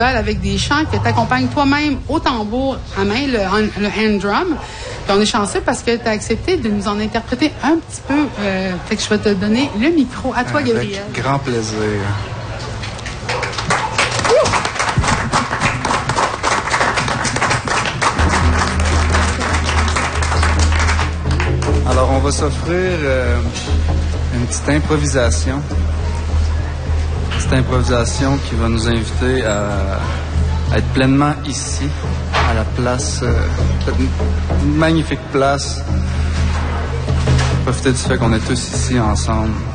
avec des chants que tu accompagnes toi-même au tambour à main, le hand drum. Puis on est chanceux parce que tu as accepté de nous en interpréter un petit peu. Fait que je vais te donner le micro à toi, Gabriel. Avec grand plaisir. Alors, on va s'offrir une petite improvisation. Cette improvisation qui va nous inviter à être pleinement ici, à la place, une magnifique place. Profiter du fait qu'on est tous ici ensemble.